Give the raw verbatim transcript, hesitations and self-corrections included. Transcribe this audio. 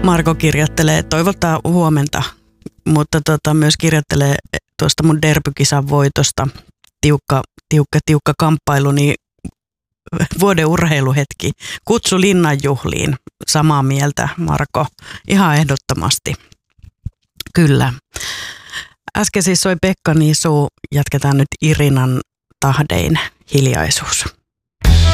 Marko kirjoittelee, toivottaa huomenta, mutta tota, myös kirjoittelee tuosta mun derbykisan voitosta. Tiukka, tiukka, tiukka kamppailu, niin vuoden urheiluhetki. Kutsu Linnanjuhliin. Samaa mieltä, Marko. Ihan ehdottomasti. Kyllä. Äsken siis soi Pekka Nisu. Jatketaan nyt Irinan tahdein Hiljaisuus.